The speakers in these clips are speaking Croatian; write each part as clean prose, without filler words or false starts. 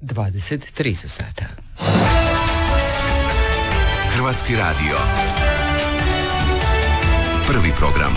23 su sata. Hrvatski radio. Prvi program.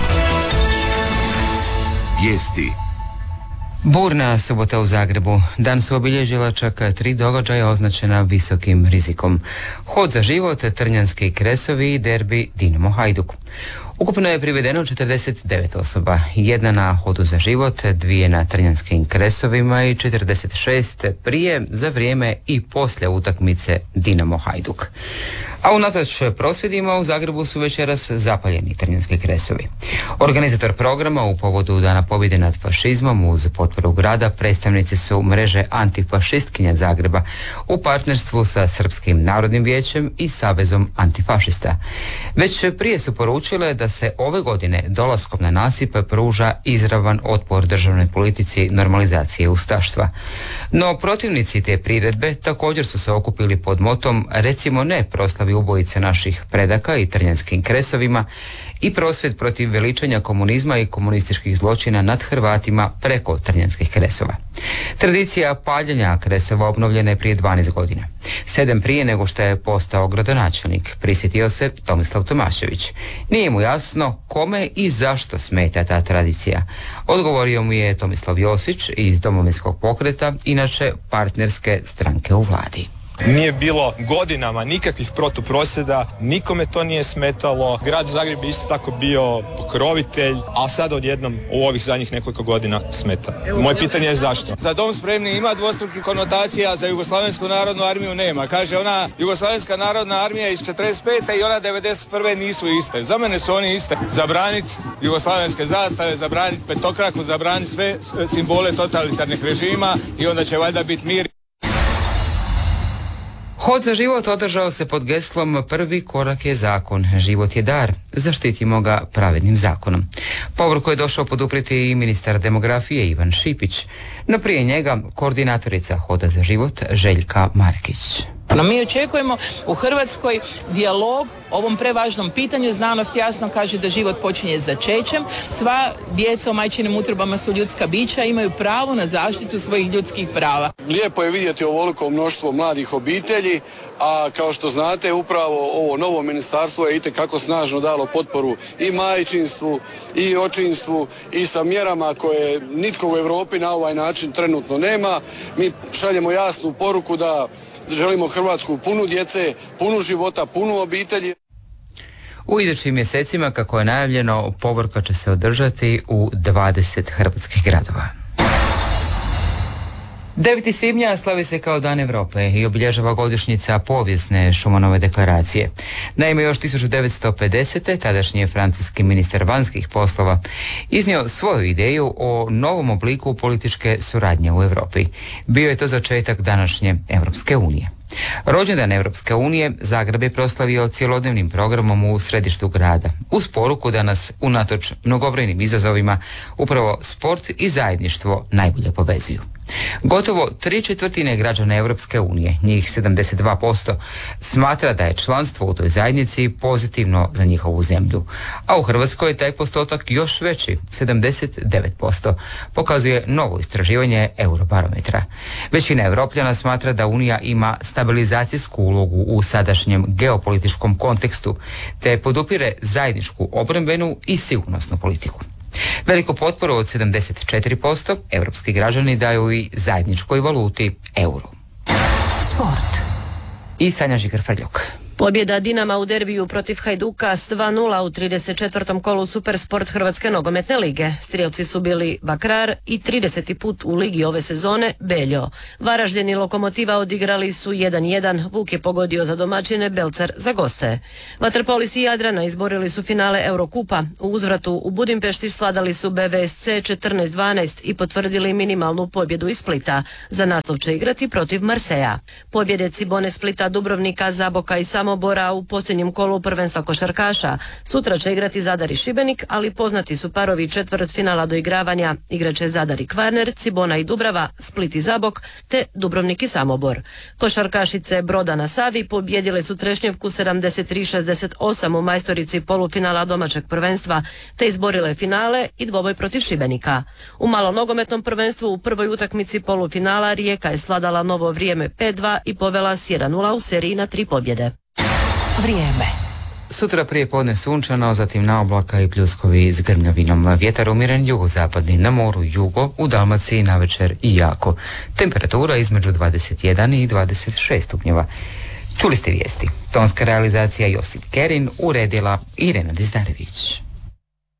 Vijesti. Burna subota u Zagrebu. Dan su obilježila čak 3 događaja označena visokim rizikom. Hod za život, Trnjanski kresovi i derbi Dinamo Hajduk. Ukupno je privedeno 49 osoba, 1 na hodu za život, 2 na Trnjanskim kresovima i 46 prije, za vrijeme i poslije utakmice Dinamo Hajduk. A unatoč prosvjedima u Zagrebu su večeras zapaljeni Trnjanski kresovi. Organizator programa u povodu Dana pobjede nad fašizmom uz potporu grada predstavnici su mreže antifašistkinja Zagreba u partnerstvu sa Srpskim narodnim vijećem i Savezom antifašista. Već prije su poručile da se ove godine dolaskom na nasip pruža izravan otpor državnoj politici normalizacije ustaštva. No protivnici te priredbe također su se okupili pod motom recimo ne proslavi ubojice naših predaka i Trnjanskim kresovima i prosvjed protiv veličanja komunizma i komunističkih zločina nad Hrvatima preko Trnjanskih kresova. Tradicija paljenja kresova obnovljena je prije 12 godina. 7 prije nego što je postao gradonačelnik, prisjetio se Tomislav Tomašević. Nije mu jasno kome i zašto smeta ta tradicija. Odgovorio mu je Tomislav Josić iz Domovinskog pokreta, inače partnerske stranke u vladi. Nije bilo godinama nikakvih protuprosvjeda, nikome to nije smetalo. Grad Zagreb je isto tako bio pokrovitelj, a sad odjednom u ovih zadnjih nekoliko godina smeta. Moje pitanje je zašto? Za dom spremni ima dvostrukih konotacija, za Jugoslavensku narodnu armiju nema. Kaže ona Jugoslavenska narodna armija iz 45. i ona 91. nisu iste. Za mene su oni iste. Zabraniti jugoslavenske zastave, zabraniti petokraku, zabraniti sve simbole totalitarnih režima i onda će valjda biti mir. Hod za život održao se pod geslom prvi korak je zakon, život je dar, zaštitimo ga pravednim zakonom. Povorku je došao poduprijeti i ministar demografije Ivan Šipić, no prije njega koordinatorica Hoda za život Željka Markić. No mi očekujemo u Hrvatskoj dijalog o ovom prevažnom pitanju. Znanost jasno kaže da život počinje začećem. Sva djeca u majčinim utrobama su ljudska bića, imaju pravo na zaštitu svojih ljudskih prava. Lijepo je vidjeti ovoliko mnoštvo mladih obitelji, a kao što znate upravo ovo novo ministarstvo je itekako snažno dalo potporu i majčinstvu i očinstvu i sa mjerama koje nitko u Europi na ovaj način trenutno nema. Mi šaljemo jasnu poruku da želimo Hrvatsku punu djece, punu života, punu obitelji. U idućim mjesecima, kako je najavljeno, povorka će se održati u 20 hrvatskih gradova. 9. svibnja slavi se kao Dan Europe i obilježava godišnjica povijesne Šumanove deklaracije. Naime, još 1950. tadašnji je francuski ministar vanjskih poslova iznio svoju ideju o novom obliku političke suradnje u Europi. Bio je to začetak današnje Europske unije. Rođendan Europske unije Zagreb je proslavio cjelodnevnim programom u središtu grada, uz poruku da nas unatoč mnogobrojnim izazovima upravo sport i zajedništvo najbolje povezuju. Gotovo 3/4 građana Europske unije, njih 72%, smatra da je članstvo u toj zajednici pozitivno za njihovu zemlju, a u Hrvatskoj je taj postotak još veći, 79%, pokazuje novo istraživanje Eurobarometra. Većina Europljana smatra da Unija ima stabilizacijsku ulogu u sadašnjem geopolitičkom kontekstu, te podupire zajedničku obrambenu i sigurnosnu politiku. Veliku potporu od 74% europski građani daju i zajedničkoj valuti euru. Sport. I Sanja Žikar-Frljuk. Pobjeda Dinama u derbiju protiv Hajduka s 2:0 u 34. kolu Supersport Hrvatske nogometne lige. Strijelci su bili Bakrar i 30. put u ligi ove sezone Beljo. Varaždin i Lokomotiva odigrali su 1:1, Vuk je pogodio za domaćine, Belcar za goste. Vaterpolisi Jadrana izborili su finale Eurokupa. U uzvratu u Budimpešti svladali su BVSC 14-12 i potvrdili minimalnu pobjedu iz Splita. Za naslov će igrati protiv Marseja. Pobjede Cibone Splita, Dubrovnika, Zaboka i Samobora Samobora u posljednjem kolu prvenstva košarkaša. Sutra će igrati Zadar i Šibenik, ali poznati su parovi četvrtfinala doigravanja. Igraće Zadar i Kvarner, Cibona i Dubrava, Split i Zabok, te Dubrovnik i Samobor. Košarkašice Broda na Savi pobjedile su Trešnjevku 73-68 u majstorici polufinala domaćeg prvenstva, te izborile finale i dvoboj protiv Šibenika. U malonogometnom prvenstvu u prvoj utakmici polufinala Rijeka je sladala Novo Vrijeme 5-2 i povela s 1-0 u seriji na 3 pobjede. Vrijeme. Sutra prije podne sunčano, zatim na oblaka i pljuskovi s grmljavinom. Vjetar umiren jugozapadni, na moru jugo, u Dalmaciji navečer i jako. Temperatura između 21 i 26 stupnjeva. Čuli ste vijesti. Tonska realizacija Josip Kerin, uredila Irena Dizdarević.